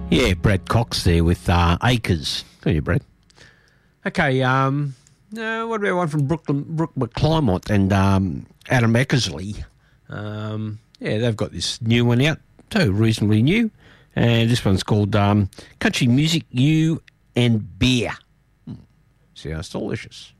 Yeah, Brad Cox there with Acres. How are you, Brad? Okay, what about one from Brooke McClymont and Adam Eckersley? Yeah, they've got this new one out, too, reasonably new. And this one's called Country Music, You and Beer. Sounds delicious.